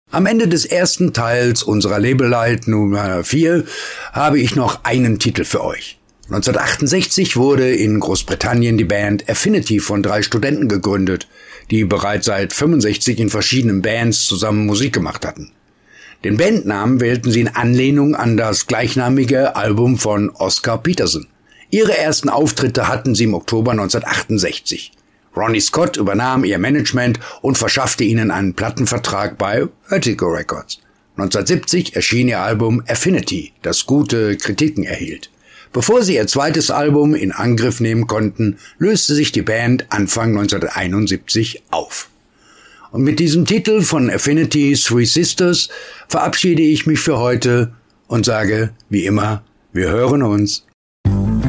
Am Ende des ersten Teils unserer Labellight Nummer 4 habe ich noch einen Titel für euch. 1968 wurde in Großbritannien die Band Affinity von 3 Studenten gegründet, die bereits seit 65 in verschiedenen Bands zusammen Musik gemacht hatten. Den Bandnamen wählten sie in Anlehnung an das gleichnamige Album von Oscar Peterson. Ihre ersten Auftritte hatten sie im Oktober 1968. Ronnie Scott übernahm ihr Management und verschaffte ihnen einen Plattenvertrag bei Vertigo Records. 1970 erschien ihr Album Affinity, das gute Kritiken erhielt. Bevor sie ihr zweites Album in Angriff nehmen konnten, löste sich die Band Anfang 1971 auf. Und mit diesem Titel von Affinity, Three Sisters, verabschiede ich mich für heute und sage, wie immer, wir hören uns.